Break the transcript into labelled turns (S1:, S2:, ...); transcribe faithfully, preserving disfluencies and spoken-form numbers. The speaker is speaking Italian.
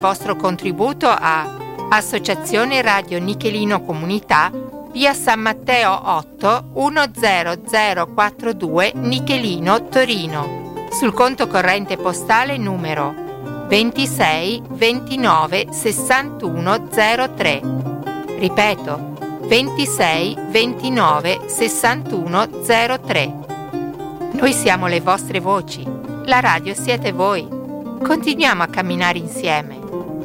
S1: vostro contributo a Associazione Radio Nichelino Comunità, via San Matteo otto uno zero zero quattro due, Nichelino, Torino, sul conto corrente postale numero ventisei ventinove sessantuno zero tre. Ripeto, ventisei ventinove sessantuno zero tre. Noi siamo le vostre voci, la radio siete voi. Continuiamo a camminare insieme.